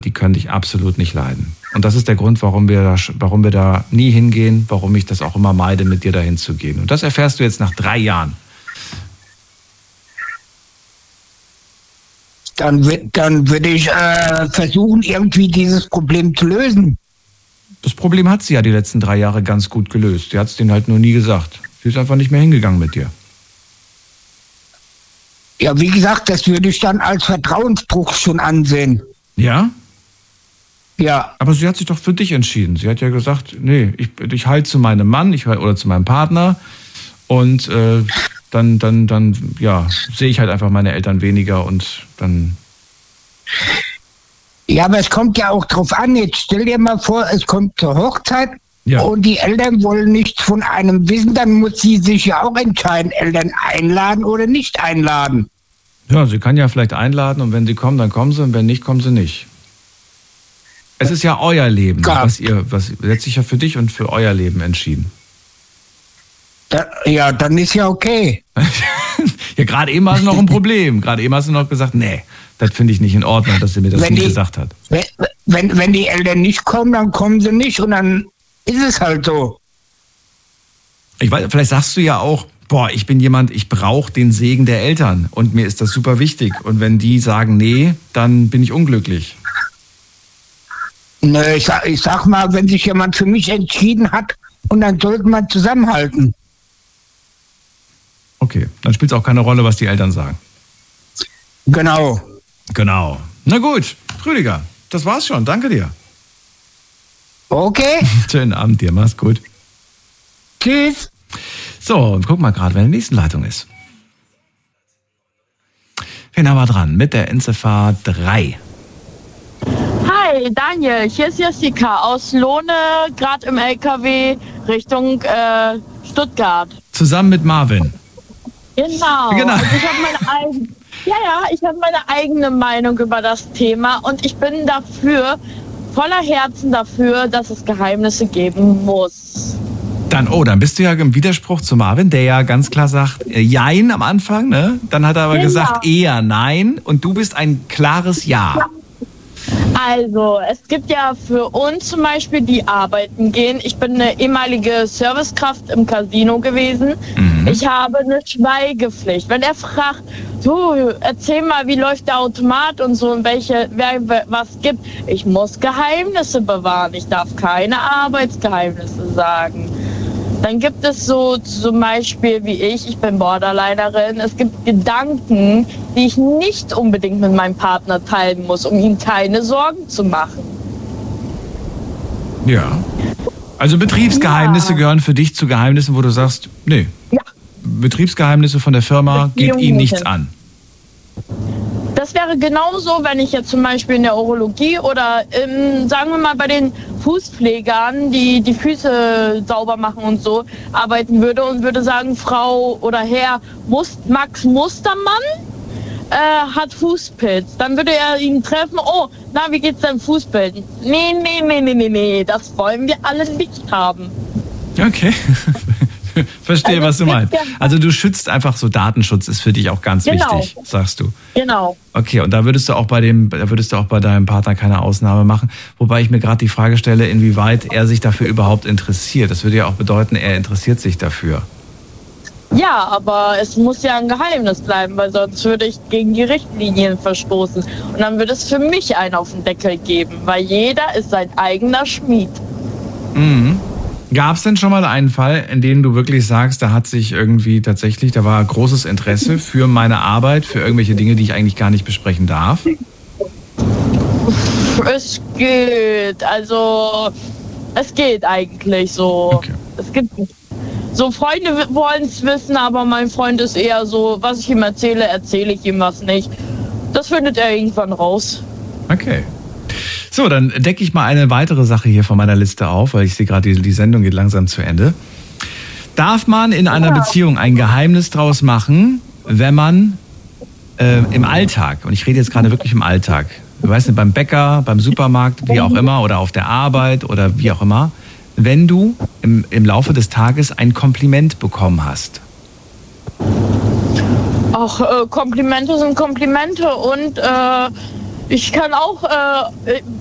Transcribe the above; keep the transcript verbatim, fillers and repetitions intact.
die können dich absolut nicht leiden. Und das ist der Grund, warum wir da, warum wir da nie hingehen, warum ich das auch immer meide, mit dir dahin zu gehen. Und das erfährst du jetzt nach drei Jahren. Dann, dann würde ich äh, versuchen, irgendwie dieses Problem zu lösen. Das Problem hat sie ja die letzten drei Jahre ganz gut gelöst. Sie hat es denen halt nur nie gesagt. Sie ist einfach nicht mehr hingegangen mit dir. Ja, wie gesagt, das würde ich dann als Vertrauensbruch schon ansehen. Ja? Ja. Aber sie hat sich doch für dich entschieden. Sie hat ja gesagt, nee, ich, ich halte zu meinem Mann ich, oder zu meinem Partner und äh, dann, dann, dann, ja, sehe ich halt einfach meine Eltern weniger und dann... Ja, aber es kommt ja auch drauf an. Jetzt stell dir mal vor, es kommt zur Hochzeit ja. und die Eltern wollen nichts von einem wissen, dann muss sie sich ja auch entscheiden, Eltern einladen oder nicht einladen. Ja, sie kann ja vielleicht einladen und wenn sie kommen, dann kommen sie und wenn nicht, kommen sie nicht. Es ist ja euer Leben, ja. was ihr, was, ihr habt sich ja für dich und für euer Leben entschieden. Da, ja, dann ist ja okay. Ja, gerade eben hast du noch ein Problem. Gerade eben hast du noch gesagt, nee, das finde ich nicht in Ordnung, dass sie mir das wenn nicht die, gesagt hat. Wenn, wenn, wenn die Eltern nicht kommen, dann kommen sie nicht und dann ist es halt so. Ich weiß, vielleicht sagst du ja auch, boah, ich bin jemand, ich brauche den Segen der Eltern und mir ist das super wichtig. Und wenn die sagen, nee, dann bin ich unglücklich. Nö, ich sag, ich sag mal, wenn sich jemand für mich entschieden hat, und dann sollte man zusammenhalten. Okay, dann spielt es auch keine Rolle, was die Eltern sagen. Genau. Genau. Na gut, Rüdiger, das war's schon. Danke dir. Okay. Schönen Abend dir, mach's gut. Tschüss. So, guck mal gerade, wer in der nächsten Leitung ist. Wen haben wir dran? Mit der Endziffer drei. Hi, Daniel, hier ist Jessica aus Lohne, gerade im L K W Richtung äh, Stuttgart. Zusammen mit Marvin. Genau. Genau. Und ich habe meine eigene, ja, ja, ich habe meine eigene Meinung über das Thema und ich bin dafür, voller Herzen dafür, dass es Geheimnisse geben muss. Dann, oh, dann bist du ja im Widerspruch zu Marvin, der ja ganz klar sagt, äh, Jein am Anfang, ne? Dann hat er aber genau. gesagt, eher Nein und du bist ein klares Ja. Ja. Also, es gibt ja für uns zum Beispiel, die arbeiten gehen. Ich bin eine ehemalige Servicekraft im Casino gewesen. Mhm. Ich habe eine Schweigepflicht. Wenn er fragt, du, erzähl mal, wie läuft der Automat und so und welche, wer, was gibt. Ich muss Geheimnisse bewahren. Ich darf keine Arbeitsgeheimnisse sagen. Dann gibt es so zum Beispiel wie ich, ich bin Borderlinerin, es gibt Gedanken, die ich nicht unbedingt mit meinem Partner teilen muss, um ihm keine Sorgen zu machen. Ja. Also Betriebsgeheimnisse ja. gehören für dich zu Geheimnissen, wo du sagst, nee, ja. Betriebsgeheimnisse von der Firma geht ihnen nichts an. Das wäre genauso, wenn ich jetzt zum Beispiel in der Urologie oder ähm, sagen wir mal bei den Fußpflegern, die die Füße sauber machen und so, arbeiten würde und würde sagen, Frau oder Herr Must, Max Mustermann äh, hat Fußpilz. Dann würde er ihn treffen, oh, na, wie geht's deinem Fußpilz? Nee, nee, nee, nee, nee, nee, das wollen wir alle nicht haben. Okay. Verstehe, also, was du meinst. Ja. Also du schützt einfach so, Datenschutz ist für dich auch ganz genau. wichtig, sagst du. Genau. Okay, und da würdest du auch bei dem, da würdest du auch bei deinem Partner keine Ausnahme machen. Wobei ich mir gerade die Frage stelle, inwieweit er sich dafür überhaupt interessiert. Das würde ja auch bedeuten, er interessiert sich dafür. Ja, aber es muss ja ein Geheimnis bleiben, weil sonst würde ich gegen die Richtlinien verstoßen. Und dann würde es für mich einen auf den Deckel geben, weil jeder ist sein eigener Schmied. Mhm. Gab es denn schon mal einen Fall, in dem du wirklich sagst, da hat sich irgendwie tatsächlich, da war großes Interesse für meine Arbeit, für irgendwelche Dinge, die ich eigentlich gar nicht besprechen darf? Es geht, also es geht eigentlich so. Okay. Es gibt so Freunde wollen es wissen, aber mein Freund ist eher so, was ich ihm erzähle, erzähle ich ihm was nicht. Das findet er irgendwann raus. Okay. So, dann decke ich mal eine weitere Sache hier von meiner Liste auf, weil ich sehe gerade, die, die Sendung geht langsam zu Ende. Darf man in einer ja. Beziehung ein Geheimnis draus machen, wenn man äh, im Alltag, und ich rede jetzt gerade wirklich im Alltag, du weißt nicht, beim Bäcker, beim Supermarkt, wie auch immer, oder auf der Arbeit oder wie auch immer, wenn du im, im Laufe des Tages ein Kompliment bekommen hast? Ach, äh, Komplimente sind Komplimente und äh, Ich kann auch, äh,